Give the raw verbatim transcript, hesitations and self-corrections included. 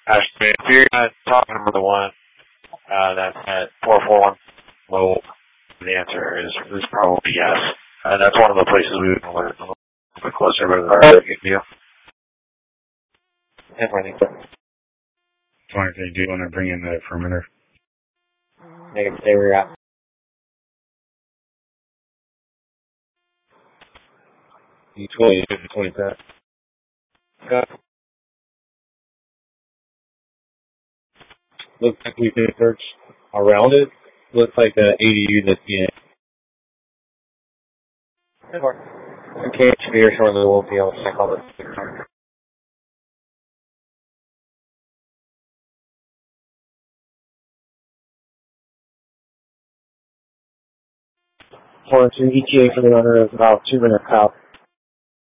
Actually, if you're not talking about the one uh, that's at four four one low, the answer is, is probably yes. And that's one of the places we would learn a little bit closer to the target view. And I think So if they do want to bring in the perimeter. they can stay where you're at. E twenty, twenty that. Good. Looks like we did a search around it. Looks like the A D U that's in it. Good work. Okay, here shortly we'll be able to check all this. For E T A for the owner is about two minutes out.